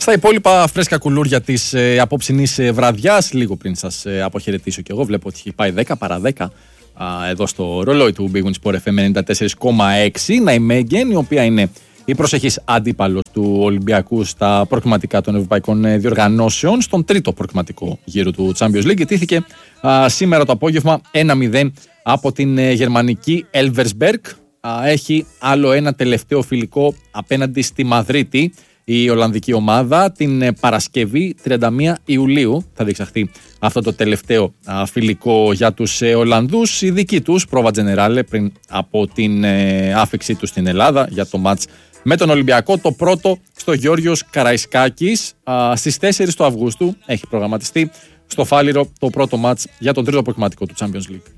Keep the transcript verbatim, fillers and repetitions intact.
Στα υπόλοιπα φρέσκα κουλούρια της ε, απόψινής ε, βραδιάς, λίγο πριν σας ε, αποχαιρετήσω κι εγώ, βλέπω ότι έχει πάει δέκα παρά δέκα α, εδώ στο ρολόι του Big Win Sport εφ εμ ενενήντα τέσσερα κόμμα έξι. Η Ναϊμέγγεν, η οποία είναι η προσεχής αντίπαλος του Ολυμπιακού στα προκριματικά των ευρωπαϊκών διοργανώσεων, στον τρίτο προκριματικό γύρο του Champions League, ιτήθηκε α, σήμερα το απόγευμα ένα μηδέν από την ε, γερμανική Elversberg. Α, έχει άλλο ένα τελευταίο φιλικό απέναντι στη Μαδρίτη. Η Ολλανδική ομάδα την Παρασκευή τριάντα μία Ιουλίου θα διεξαχθεί αυτό το τελευταίο α, φιλικό για τους ε, Ολλανδούς. Η δική τους πρόβα τζενεράλε πριν από την ε, άφηξή τους στην Ελλάδα για το μάτς με τον Ολυμπιακό. Το πρώτο στο Γιώργιος Καραϊσκάκης α, στις τέσσερις του Αυγούστου έχει προγραμματιστεί στο Φάληρο το πρώτο μάτς για τον τρίτο προκριματικό του Champions League.